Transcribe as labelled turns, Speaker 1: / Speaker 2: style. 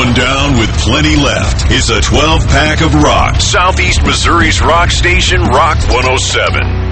Speaker 1: One down with plenty left. It's a 12-pack of rock. Southeast Missouri's rock station, Rock 107.